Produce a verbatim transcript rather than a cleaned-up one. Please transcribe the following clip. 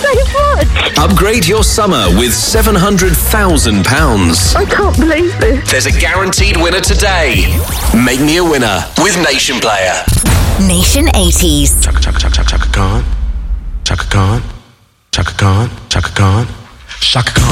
so much. Upgrade your summer with seven hundred thousand pounds. I can't believe this. There's a guaranteed winner today. Make me a winner with Nation Player. Nation eighties. Chaka chaka chaka chaka Khan. Chaka Khan. Chaka Khan. Chaka Khan. Chaka Khan.